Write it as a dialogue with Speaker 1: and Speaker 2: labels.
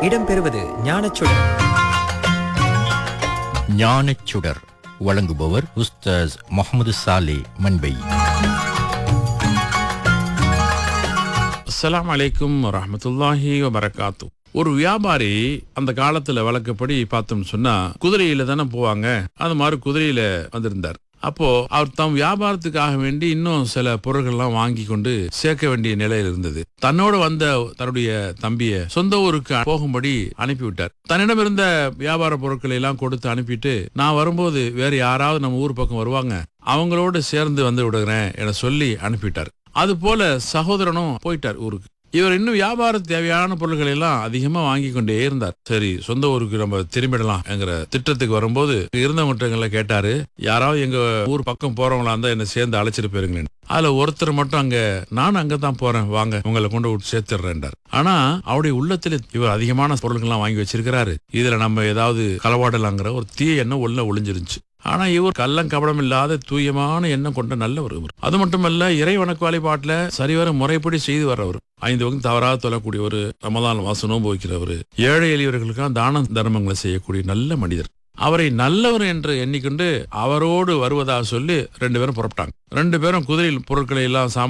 Speaker 1: இடம்பெறுவது ஞானச்சுடர்.
Speaker 2: ஞானச்சுடர் வழங்குபவர் உஸ்தாஸ் முகமது சாலே மண்பை.
Speaker 3: அஸ்ஸலாமு அலைக்கும் வரஹ்மத்துல்லாஹி வபரகாத்து. ஒரு வியாபாரி அந்த காலத்துல வழக்கப்படி பார்த்தோம்னு சொன்னா குதிரையில தானே போவாங்க. அது மாதிரி குதிரையில வந்திருந்தார். அப்போ அவர் தம் வியாபாரத்துக்காக வேண்டி இன்னும் சில பொருட்கள்லாம் வாங்கி கொண்டு சேர்க்க வேண்டிய நிலையில் இருந்தது. தன்னோடு வந்த தன்னுடைய தம்பிய சொந்த ஊருக்கு போகும்படி அனுப்பிவிட்டார். தன்னிடம் இருந்த வியாபார பொருட்களை எல்லாம் கொடுத்து அனுப்பிட்டு, நான் வரும்போது வேற யாராவது நம்ம ஊர் பக்கம் வருவாங்க, அவங்களோடு சேர்ந்து வந்து விடுகிறேன் என சொல்லி அனுப்பிட்டார். அது போல சகோதரனும் போயிட்டார் ஊருக்கு. இவர் இன்னும் வியாபார தேவையான பொருட்களை எல்லாம் அதிகமா வாங்கி கொண்டே இருந்தார். சரி, சொந்த ஊருக்கு நம்ம திரும்பிடலாம் என்கிற திட்டத்துக்கு வரும்போது இருந்தவங்கிட்ட கேட்டாரு, யாராவது எங்க ஊர் பக்கம் போறவங்களா இருந்தா என்ன சேர்ந்து அழைச்சிட்டு போயிருங்களேன். அதுல ஒருத்தர் மட்டும் நான் அங்கதான் போறேன், வாங்க உங்களை கொண்டு விட்டு சேர்த்துறேன்டார். ஆனா அவருடைய உள்ளத்துல இவர் அதிகமான பொருட்கள்லாம் வாங்கி வச்சிருக்கிறாரு, இதுல நம்ம ஏதாவது களவாடலாங்கிற ஒரு தீய எண்ணம் உள்ள ஒளிஞ்சிருச்சு. ஆனா இவர் கள்ளம் கபடம் இல்லாத தூயமான எண்ணம் கொண்ட நல்லவர். அது மட்டுமல்ல, இறை வணக்க வழிபாட்டுல சரிவர முறைப்படி செய்து வர்றவர், 5 வகை தவறாக தொழக்கூடியவர், ரமதான் மாசம் நோன்பு வைக்கிறவர், ஏழை எளியவர்களுக்காக தான தர்மங்களை செய்யக்கூடிய நல்ல மனிதர். அவரை நல்லவர் என்று எண்ணிக்கொண்டு அவரோடு வருவதாக சொல்லி 2 பேரும் புறப்பட்டாங்க. 2 பேரும் குதிரையில் பொருட்களை எல்லாம்